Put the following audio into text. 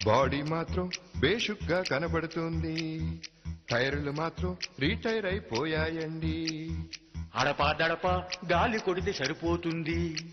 Body మాత్రం బేషుగ్గా కనబడుతుంది, టైర్లు మాత్రం రీటైర్ అయిపోయాయండి. అడపా దడప గాలి కొడితే సరిపోతుంది,